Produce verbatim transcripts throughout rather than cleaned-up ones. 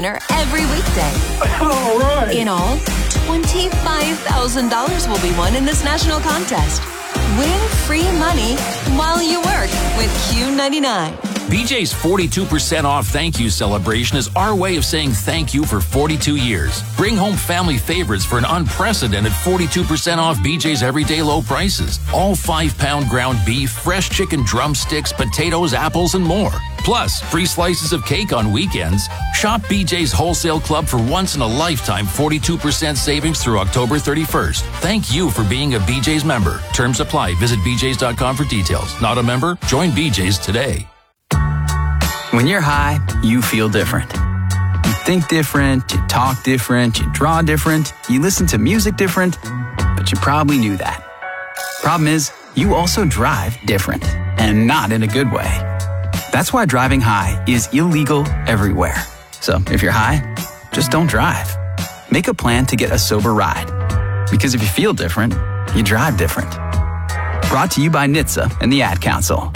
every weekday. All right. In all, twenty-five thousand dollars will be won in this national contest. Win free money while you work with Q ninety-nine. B J's forty-two percent off thank you celebration is our way of saying thank you for forty-two years. Bring home family favorites for an unprecedented forty-two percent off B J's everyday low prices. All five-pound ground beef, fresh chicken drumsticks, potatoes, apples, and more. Plus, free slices of cake on weekends. Shop B J's Wholesale Club for once-in-a-lifetime forty-two percent savings through October thirty-first. Thank you for being a B J's member. Terms apply. Visit b j's dot com for details. Not a member? Join B J's today. When you're high, you feel different. You think different, you talk different, you draw different, you listen to music different, but you probably knew that. Problem is, you also drive different, and not in a good way. That's why driving high is illegal everywhere. So if you're high, just don't drive. Make a plan to get a sober ride. Because if you feel different, you drive different. Brought to you by N H T S A and the Ad Council.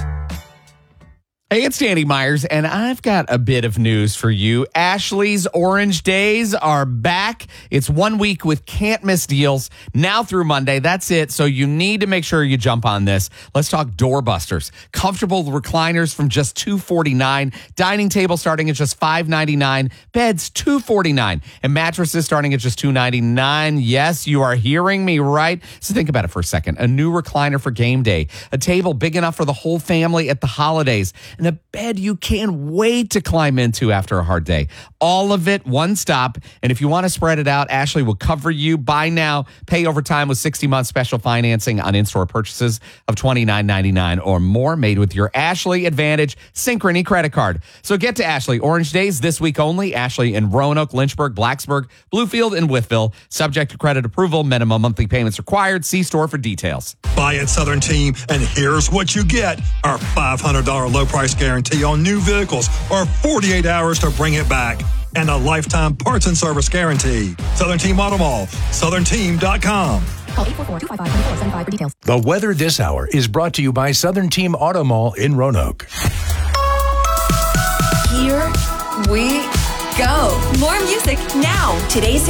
Hey, it's Danny Myers, and I've got a bit of news for you. Ashley's Orange Days are back. It's one week with can't-miss deals now through Monday. That's it, so you need to make sure you jump on this. Let's talk doorbusters. Comfortable recliners from just two forty-nine. Dining table starting at just five ninety-nine. Beds, two forty-nine. And mattresses starting at just two ninety-nine. Yes, you are hearing me right. So think about it for a second. A new recliner for game day. A table big enough for the whole family at the holidays. And a bed you can't wait to climb into after a hard day. All of it, one stop. And if you want to spread it out, Ashley will cover you. Buy now, pay over time with sixty month special financing on in-store purchases of twenty-nine ninety-nine or more, made with your Ashley Advantage Synchrony credit card. So get to Ashley Orange Days this week only. Ashley in Roanoke, Lynchburg, Blacksburg, Bluefield, and Wytheville. Subject to credit approval. Minimum monthly payments required. See store for details. Buy at Southern Team, and here's what you get. Our five hundred dollars low price guarantee on new vehicles, or forty-eight hours to bring it back, and a lifetime parts and service guarantee. Southern Team Auto Mall, southern team dot com. Call eight four four, two five five, two four seven five for details. The weather this hour is brought to you by Southern Team Auto Mall in Roanoke. Here we go. More music now. Today's